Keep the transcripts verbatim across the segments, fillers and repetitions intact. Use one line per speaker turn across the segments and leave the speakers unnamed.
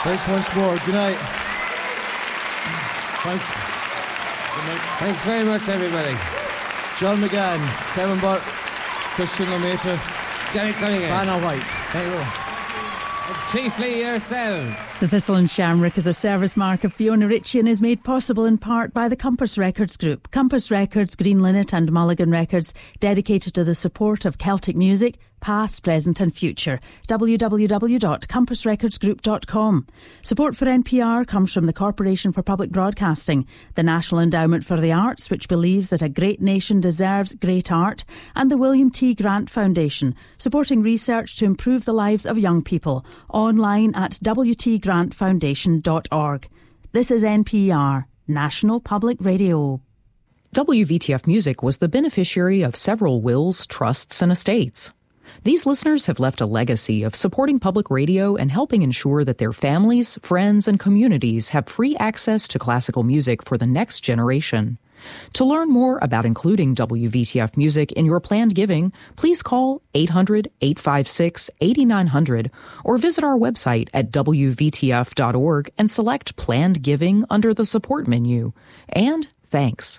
Thanks once more. Good night. Thanks. Good night.
Thanks very much, everybody.
John McGann, Kevin Burt, Christian Lemaitre,
Gary Cunningham,
Vanna White. Thank you.
and chiefly yourselves.
The Thistle and Shamrock is a service mark of Fiona Ritchie and is made possible in part by the Compass Records Group. Compass Records, Green Linnet and Mulligan Records, dedicated to the support of Celtic music, past, present and future. w w w dot compass records group dot com. Support for N P R comes from the Corporation for Public Broadcasting, the National Endowment for the Arts, which believes that a great nation deserves great art, and the William T. Grant Foundation, supporting research to improve the lives of young people. Online at w t grant foundation dot org. This is N P R, National Public Radio.
W V T F Music was the beneficiary of several wills, trusts, and estates. These listeners have left a legacy of supporting public radio and helping ensure that their families, friends, and communities have free access to classical music for the next generation. To learn more about including W V T F Music in your planned giving, please call eight hundred, eight five six, eight nine zero zero or visit our website at w v t f dot org and select Planned Giving under the Support menu. And thanks.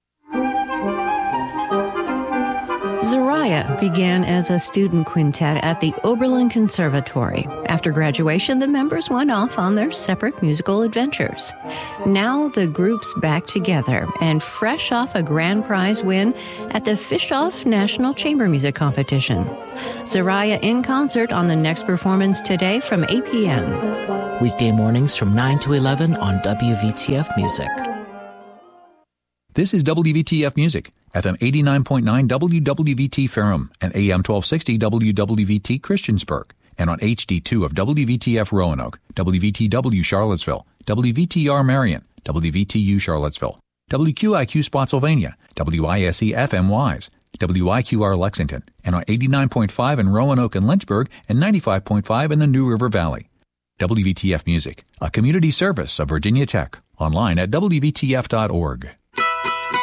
Zoraya began as a student quintet at the Oberlin Conservatory. After graduation, the members went off on their separate musical adventures. Now the group's back together and fresh off a grand prize win at the Fischoff National Chamber Music Competition. Zoraya in concert on the next performance today from eight p.m.
Weekday mornings from nine to eleven on W V T F Music.
This is W V T F Music, F M eighty-nine point nine W W V T Ferrum and A M twelve sixty W W V T Christiansburg, and on H D two of W V T F Roanoke, W V T W Charlottesville, W V T R Marion, W V T U Charlottesville, W Q I Q Spotsylvania, W I S E F M Wise, W I Q R Lexington, and on eighty-nine point five in Roanoke and Lynchburg and ninety-five point five in the New River Valley. W V T F Music, a community service of Virginia Tech, online at w v t f dot org.